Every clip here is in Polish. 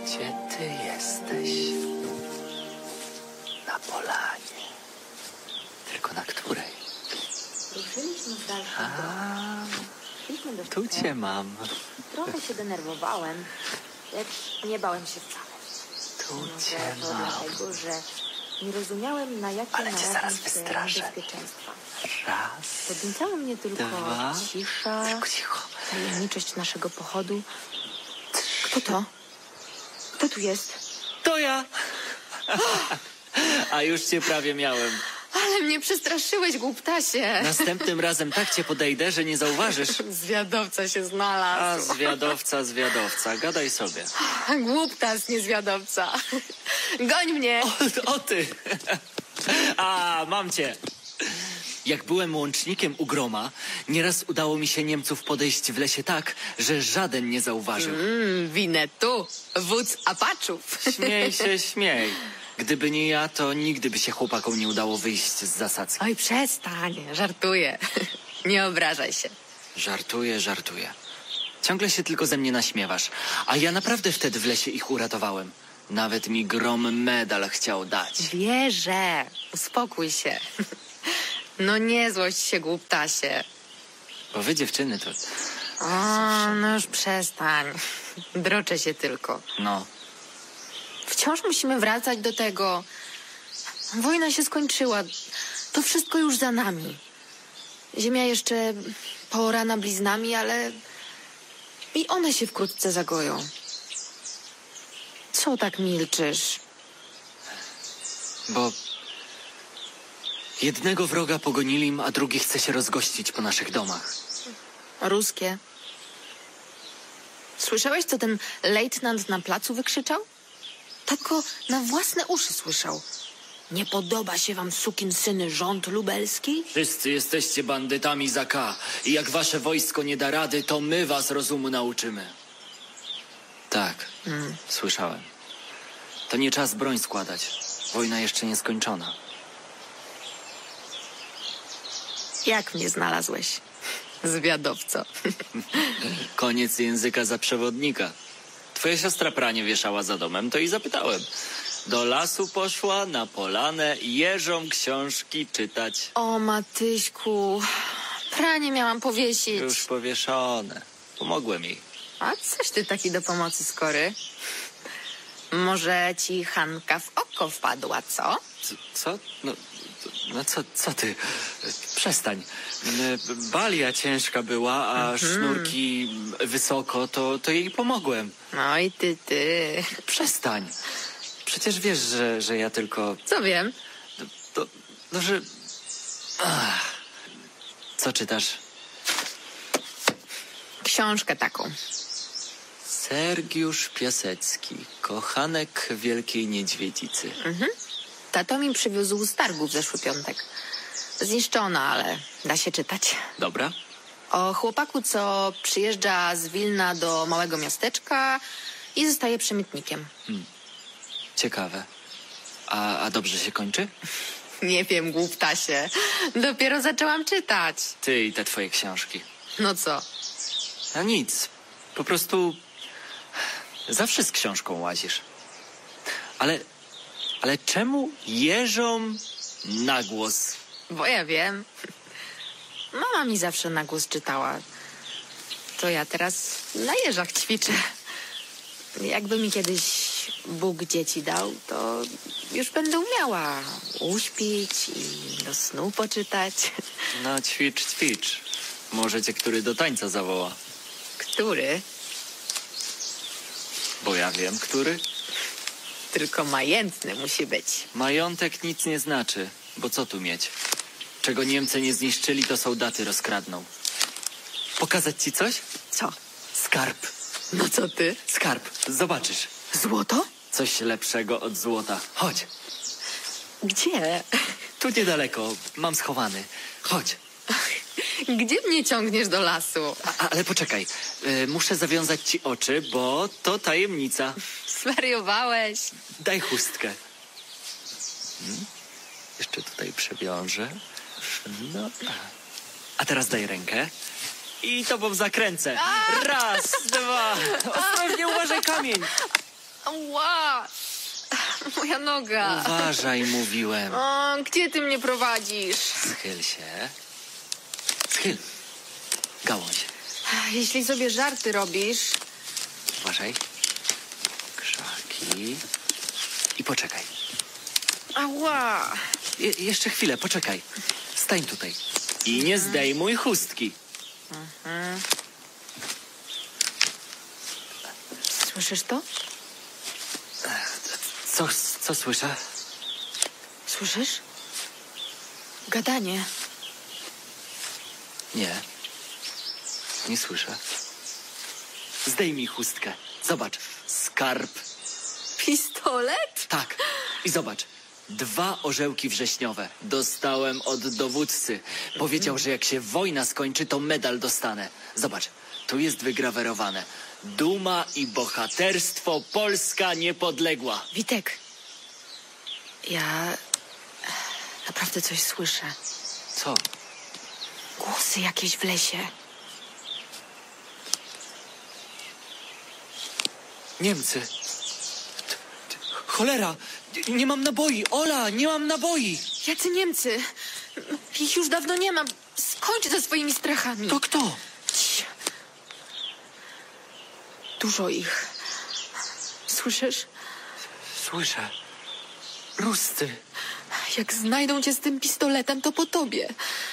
Gdzie ty jesteś? Na polanie. Tylko na której? Ruszyliśmy w dalszą drogę. A, Szliśmy do tu szpitala. cię mam. Trochę się denerwowałem, lecz nie bałem się wcale. Tu Może cię to mam. dlatego, że nie rozumiałem, na jakie Ale cię zaraz narażam się wystraszę. niebezpieczeństwa. Raz, Podniecało mnie tylko dwa. cisza, Tylko cicho. tajemniczość naszego pochodu. Kto to? Kto tu jest? To ja. A już cię prawie miałem. Ale mnie przestraszyłeś, głuptasie. Następnym razem tak cię podejdę, że nie zauważysz. Zwiadowca się A znalazł. zwiadowca, gadaj sobie. Głuptas, nie zwiadowca. Goń mnie. O ty! A, mam cię! Jak byłem łącznikiem u Groma, nieraz udało mi się Niemców podejść w lesie tak, że żaden nie zauważył. Winnetu, wódz Apaczów. Śmiej się, śmiej. Gdyby nie ja, to nigdy by się chłopakom nie udało wyjść z zasadzki. Oj, przestań, żartuję. Nie obrażaj się. Żartuję. Ciągle się tylko ze mnie naśmiewasz. A ja naprawdę wtedy w lesie ich uratowałem. Nawet mi Grom medal chciał dać. Wierzę, uspokój się. No nie złość się, głuptasie. Bo wy dziewczyny to... O, no już przestań. Droczę się tylko. No, Wciąż musimy wracać do tego. Wojna się skończyła. To wszystko już za nami. Ziemia jeszcze poorana bliznami, ale i one się wkrótce zagoją. Co tak milczysz? bo... Jednego wroga pogonili, a drugi chce się rozgościć po naszych domach. Ruskie. Słyszałeś, co ten lejtnant na placu wykrzyczał? Tako na własne uszy słyszał. Nie podoba się wam, sukinsyny, rząd lubelski? Wszyscy jesteście bandytami za K. I jak wasze wojsko nie da rady, to my was rozumu nauczymy. Tak, słyszałem. To nie czas broń składać. Wojna jeszcze nie skończona. Jak mnie znalazłeś? Zwiadowco. Koniec języka za przewodnika. Twoja siostra pranie wieszała za domem, to i zapytałem. Do lasu poszła, na polanę, jeżą książki czytać. O, Matyśku, pranie miałam powiesić. Już powieszone. Pomogłem jej. A coś ty taki do pomocy skory? Może ci Hanka w oko wpadła, co? Co? No co ty? Przestań. Balia ciężka była, a sznurki wysoko, to jej pomogłem. No i ty. Przestań. Przecież wiesz, że ja tylko... Co wiem? że... Co czytasz? Książkę taką. Sergiusz Piasecki, kochanek Wielkiej Niedźwiedzicy. Tato mi przywiózł z targu w zeszły piątek. Zniszczona, ale da się czytać. Dobra? O chłopaku, co przyjeżdża z Wilna do małego miasteczka i zostaje przemytnikiem. Ciekawe. A dobrze się kończy? Nie wiem, głuptasie. Dopiero zaczęłam czytać. Ty i te twoje książki. No co? A nic. Po prostu zawsze z książką łazisz. Ale czemu jeżą na głos? Bo ja wiem. Mama mi zawsze na głos czytała. To ja teraz na jeżach ćwiczę. Jakby mi kiedyś Bóg dzieci dał, to już będę umiała uśpić i do snu poczytać. No ćwicz. Może cię który do tańca zawoła. Który? Bo ja wiem, który. Tylko majętny musi być. Majątek nic nie znaczy, bo co tu mieć? Czego Niemcy nie zniszczyli, to soldaty rozkradną. Pokazać ci coś? Co? Skarb. No co ty? Skarb. Zobaczysz. Złoto? Coś lepszego od złota. Chodź. Gdzie? Tu niedaleko. Mam schowany. Chodź. Gdzie mnie ciągniesz do lasu? Ale poczekaj. Muszę zawiązać ci oczy, bo to tajemnica. Zwariowałeś. Daj chustkę. Jeszcze tutaj przewiążę. No. A teraz daj rękę. I tobą zakręcę. Raz, dwa. Ostrożnie, uważaj, kamień. Ła! Moja noga. Uważaj, mówiłem. O, gdzie ty mnie prowadzisz? Schyl się. Schyl. Gałąź. Jeśli sobie żarty robisz... Uważaj. Krzaki. I poczekaj. Ała! Jeszcze chwilę, poczekaj. Stań tutaj. I nie zdejmuj chustki. Słyszysz to? Co słyszę? Słyszysz? Gadanie. Nie. Nie słyszę. Zdejmij chustkę. Zobacz. Skarb. Pistolet? Tak. I zobacz. 2 orzełki wrześniowe. Dostałem od dowódcy. Powiedział, że jak się wojna skończy, to medal dostanę. Zobacz. Tu jest wygrawerowane. Duma i bohaterstwo, Polska niepodległa. Witek. Ja... naprawdę coś słyszę. Co? Głosy jakieś w lesie. Niemcy. Cholera! Nie mam naboi! Ola, nie mam naboi! Jacy Niemcy? Ich już dawno nie ma. Skończ ze swoimi strachami. To kto? Cii. Dużo ich. Słyszysz? Słyszę. Ruscy. Jak znajdą cię z tym pistoletem, to po tobie.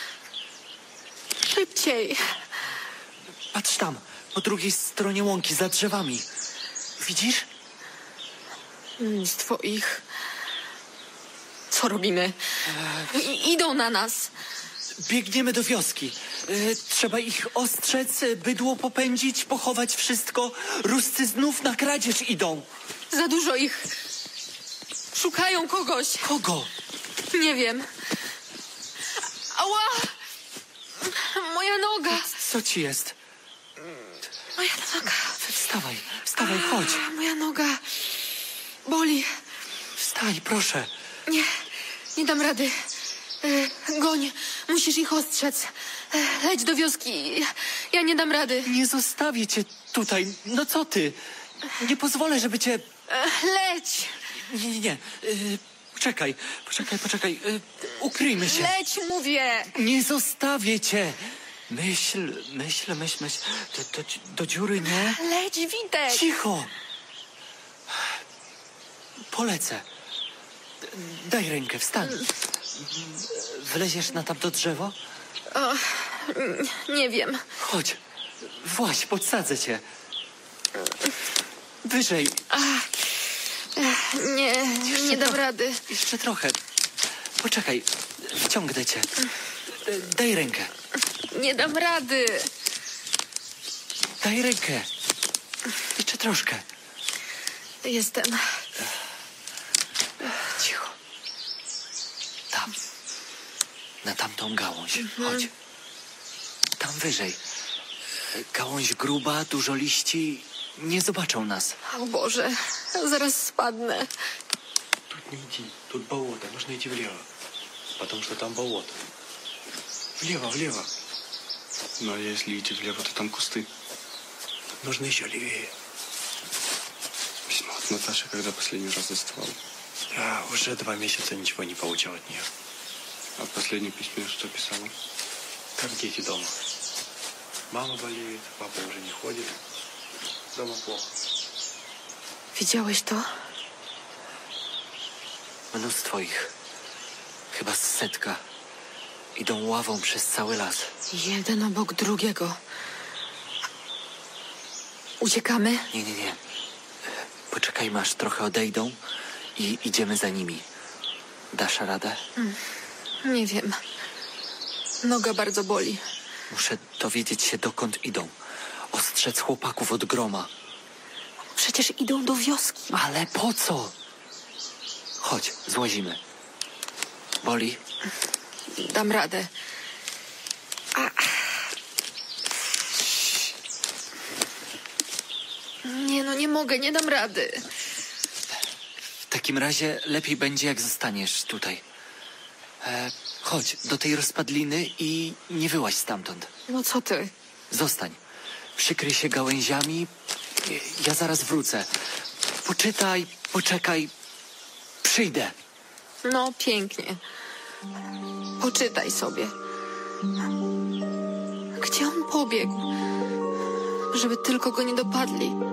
Szybciej. Patrz tam, po drugiej stronie łąki, za drzewami. Widzisz? Mnóstwo ich. Co robimy? Idą na nas. Biegniemy do wioski. Trzeba ich ostrzec, bydło popędzić, pochować wszystko. Ruscy znów na kradzież idą. Za dużo ich. Szukają kogoś. Kogo? Nie wiem. Ała! Moja noga. Co ci jest? Moja noga. Wstawaj, wstawaj, chodź. Moja noga. Boli. Wstań, proszę. Nie dam rady. Goń. Musisz ich ostrzec. Leć do wioski. Ja nie dam rady. Nie zostawię cię tutaj. No co ty? Nie pozwolę, żeby cię... Leć. Nie. Poczekaj. Ukryjmy się. Leć, mówię. Nie zostawię cię. Myśl. Do dziury nie? Leć, Witek. Cicho. Polecę. Daj rękę, wstań. Wleziesz na tamto drzewo? Nie wiem. Chodź. Właź, podsadzę cię. Wyżej. Nie dam rady. Jeszcze trochę. Poczekaj. Wciągnę cię. Daj rękę. Nie dam rady. Daj rękę. Jeszcze troszkę. Jestem. Cicho. Tam. Na tamtą gałąź. Chodź. Tam wyżej. Gałąź gruba, dużo liści. Nie zobaczą nas. O Boże, zaraz spadnę. Тут не иди, тут болото, нужно идти влево, потому что там болото. Влево. Но если идти влево, то там кусты. Нужно еще левее. Письмо от Наташи, когда последний раз доставал. Я уже 2 месяца ничего не получал от нее. А в последнем письме что писала? Как дети дома. Мама болеет, папа уже не ходит. Дома плохо. Widziałeś to? Mnóstwo ich. Chyba 100. Idą ławą przez cały las. Jeden obok drugiego. Uciekamy? Nie. Poczekajmy, aż trochę odejdą i idziemy za nimi. Dasz radę? Nie wiem. Noga bardzo boli. Muszę dowiedzieć się, dokąd idą. Ostrzec chłopaków od groma. Przecież idą do wioski. Ale po co? Chodź, złazimy. Boli? Dam radę. Nie mogę, nie dam rady. W takim razie lepiej będzie, jak zostaniesz tutaj. Chodź do tej rozpadliny i nie wyłaź stamtąd. No co ty? Zostań. Przykryj się gałęziami. Ja zaraz wrócę. Poczytaj, poczekaj. Przyjdę. No, pięknie. Poczytaj sobie. Gdzie on pobiegł? Żeby tylko go nie dopadli.